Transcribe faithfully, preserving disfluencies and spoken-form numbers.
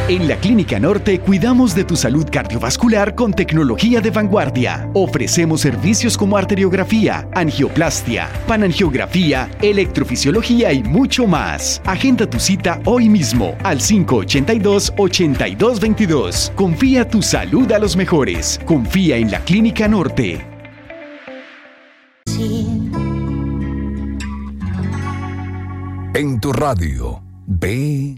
En la Clínica Norte cuidamos de tu salud cardiovascular con tecnología de vanguardia. Ofrecemos servicios como arteriografía, angioplastia, panangiografía, electrofisiología y mucho más. Agenda tu cita hoy mismo al cinco ochenta y dos, ochenta y dos veintidós. Confía tu salud a los mejores. Confía en la Clínica Norte. En tu radio, ve